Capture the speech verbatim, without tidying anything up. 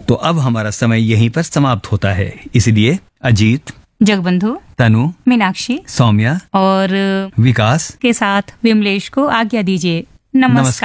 तो अब हमारा समय यहीं पर समाप्त होता है, इसलिए अजीत, जगबंधु, तनु, मीनाक्षी सौम्या और विकास के साथ विमलेश को आज्ञा दीजिए। नमस्कार।